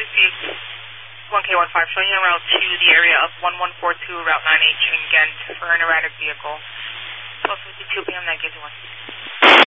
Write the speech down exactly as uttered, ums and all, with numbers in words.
received one K one five, showing you en route to the area of one one four two, Route nine H in Ghent for an erratic vehicle. twelve fifty-two p m, nine K two one.